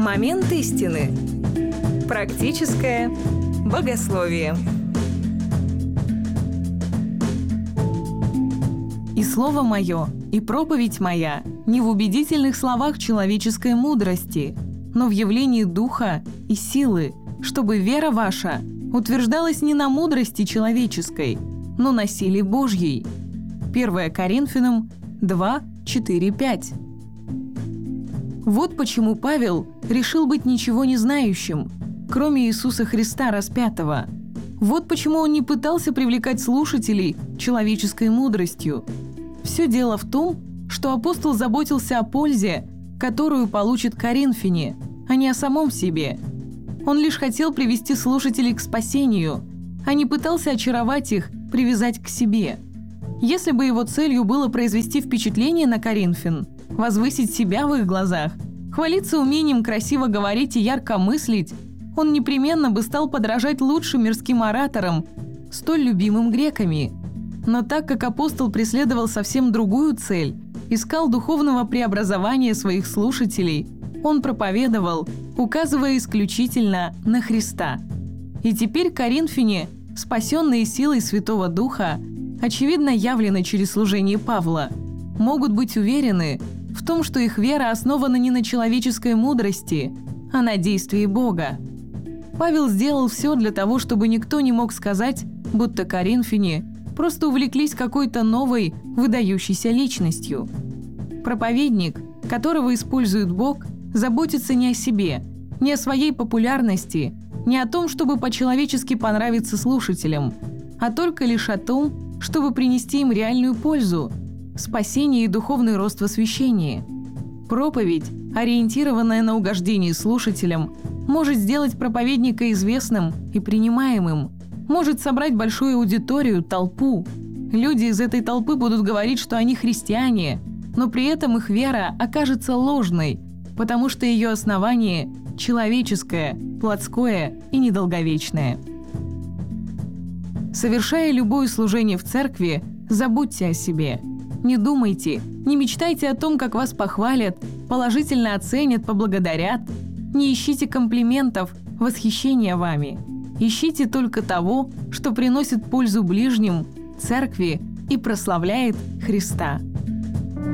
Момент истины. Практическое богословие. «И слово мое, и проповедь моя не в убедительных словах человеческой мудрости, но в явлении духа и силы, чтобы вера ваша утверждалась не на мудрости человеческой, но на силе Божьей». 1 Коринфянам 2, 4, 5. Вот почему Павел решил быть ничего не знающим, кроме Иисуса Христа распятого. Вот почему он не пытался привлекать слушателей человеческой мудростью. Все дело в том, что апостол заботился о пользе, которую получат коринфяне, а не о самом себе. Он лишь хотел привести слушателей к спасению, а не пытался очаровать их, привязать к себе. Если бы его целью было произвести впечатление на коринфян, возвысить себя в их глазах, хвалиться умением красиво говорить и ярко мыслить, он непременно бы стал подражать лучшим мирским ораторам, столь любимым греками. Но так как апостол преследовал совсем другую цель, искал духовного преобразования своих слушателей, он проповедовал, указывая исключительно на Христа. И теперь коринфяне, спасенные силой Святого Духа, очевидно явлены через служение Павла, могут быть уверены в том, что их вера основана не на человеческой мудрости, а на действии Бога. Павел сделал все для того, чтобы никто не мог сказать, будто коринфяне просто увлеклись какой-то новой, выдающейся личностью. Проповедник, которого использует Бог, заботится не о себе, не о своей популярности, не о том, чтобы по-человечески понравиться слушателям, а только лишь о том, чтобы принести им реальную пользу, спасение и духовный рост в освящении. Проповедь, ориентированная на угождение слушателям, может сделать проповедника известным и принимаемым, может собрать большую аудиторию, толпу. Люди из этой толпы будут говорить, что они христиане, но при этом их вера окажется ложной, потому что ее основание человеческое, плотское и недолговечное. Совершая любое служение в церкви, забудьте о себе. Не думайте, не мечтайте о том, как вас похвалят, положительно оценят, поблагодарят. Не ищите комплиментов, восхищения вами. Ищите только того, что приносит пользу ближним, церкви и прославляет Христа.